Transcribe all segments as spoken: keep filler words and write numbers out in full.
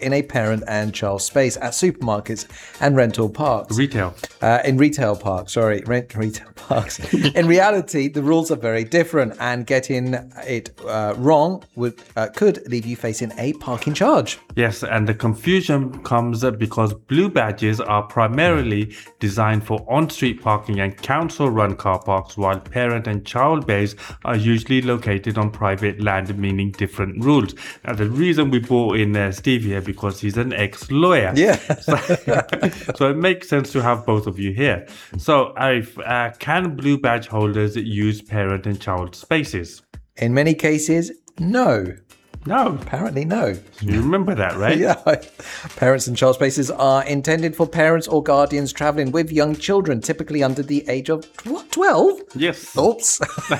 in a parent and child space at supermarkets and rental parks. Retail. Uh, in retail parks, sorry, rent retail parks. In reality, the rules are very different, and getting it uh, wrong would uh, could leave you facing a parking charge. Yes, and the confusion comes because blue badges are primarily designed for on-street parking and council-run car parks, while parent and child bays are usually located on private land, meaning different rules. Now, the reason we brought in uh, Steve here because he's an ex-lawyer. Yeah. so, so it makes sense to have both of you here. So, Arif, uh, can blue badge holders use parent and child spaces? In many cases, no. No. Apparently, no. You remember that, right? Yeah. Parents and child spaces are intended for parents or guardians traveling with young children, typically under the age of what, twelve? Yes. Oops.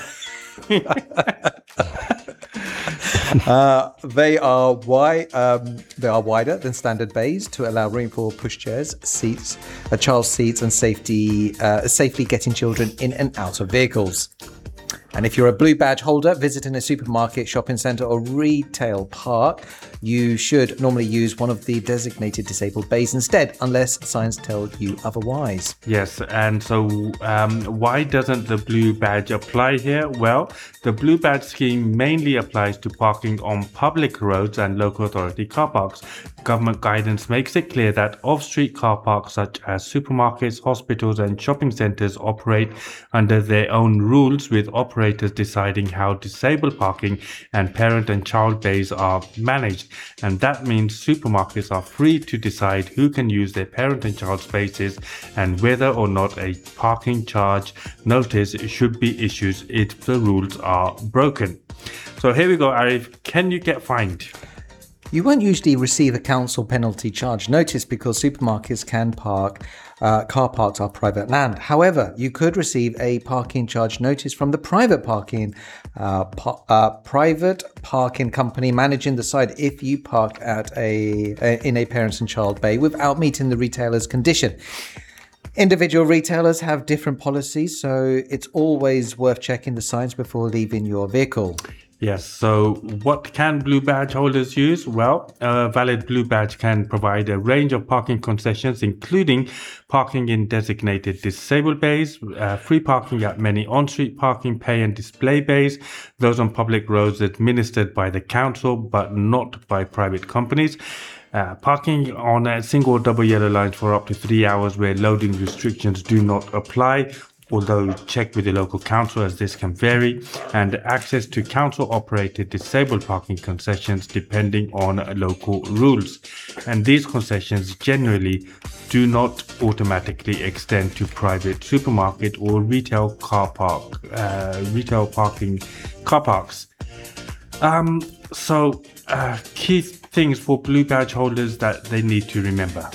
uh, they are wide. Um, they are wider than standard bays to allow room for pushchairs, seats, a child's seats, and safety, uh, safely getting children in and out of vehicles. And if you're a blue badge holder visiting a supermarket, shopping centre or retail park, you should normally use one of the designated disabled bays instead, unless signs tell you otherwise. Yes, and so um, why doesn't the blue badge apply here? Well, the blue badge scheme mainly applies to parking on public roads and local authority car parks. Government guidance makes it clear that off-street car parks such as supermarkets, hospitals and shopping centres operate under their own rules, with operators deciding how disabled parking and parent and child bays are managed. And that means supermarkets are free to decide who can use their parent and child spaces and whether or not a parking charge notice should be issued if the rules are broken. So here we go, Arif. Can you get fined? You won't usually receive a council penalty charge notice because supermarkets can park, uh, car parks are private land. However, you could receive a parking charge notice from the private parking, uh, pa- uh, private parking company managing the site if you park at a, a in a parents and child bay without meeting the retailer's condition. Individual retailers have different policies, so it's always worth checking the signs before leaving your vehicle. Yes, so what can blue badge holders use? Well, a valid blue badge can provide a range of parking concessions, including parking in designated disabled bays, uh, free parking at many on-street parking, pay and display bays, those on public roads administered by the council but not by private companies. Uh, parking on a single or double yellow lines for up to three hours where loading restrictions do not apply, although check with the local council as this can vary, and access to council-operated disabled parking concessions depending on local rules. And these concessions generally do not automatically extend to private supermarket or retail car park, uh, retail parking car parks. Um, so uh, key things for blue badge holders that they need to remember.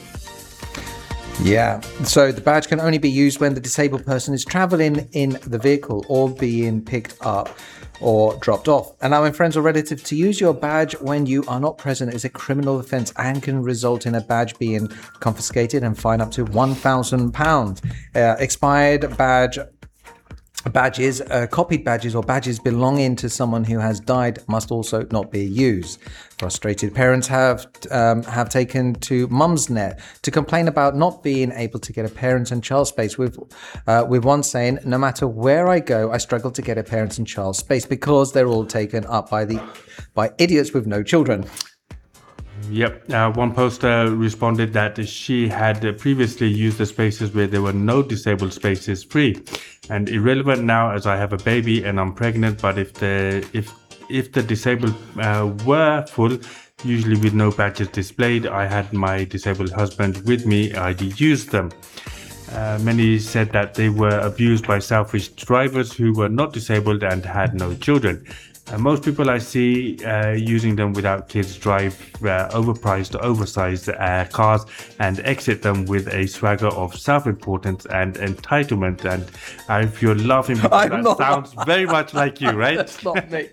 Yeah, so the badge can only be used when the disabled person is traveling in the vehicle or being picked up or dropped off. Allowing friends or relatives to use your badge when you are not present is a criminal offence and can result in a badge being confiscated and fine up to one thousand pounds. Uh, expired badge Badges, uh, copied badges or badges belonging to someone who has died must also not be used. Frustrated parents have um, have taken to Mumsnet to complain about not being able to get a parent and child space, with uh, with one saying, "No matter where I go, I struggle to get a parent and child space because they're all taken up by the by idiots with no children." Yep. Uh, one poster responded that she had uh, previously used the spaces where there were no disabled spaces free, and irrelevant now as I have a baby and I'm pregnant. But if the if if the disabled uh, were full, usually with no badges displayed, I had my disabled husband with me. I'd used them. Uh, many said that they were abused by selfish drivers who were not disabled and had no children. Uh, most people I see uh, using them without kids drive uh, overpriced, oversized uh, cars and exit them with a swagger of self-importance and entitlement. And uh, if you're laughing, because that not sounds laughing. Very much like you, right? That's not me.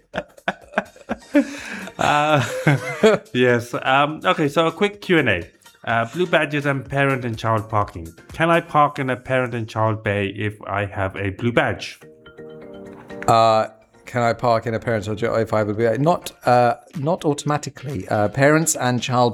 uh, yes. Um, okay, so a quick Q and A. Uh, blue badges and parent and child parking. Can I park in a parent and child bay if I have a blue badge? Uh... Can I park in a parent or child if I would be not uh, not automatically? Uh, parents and child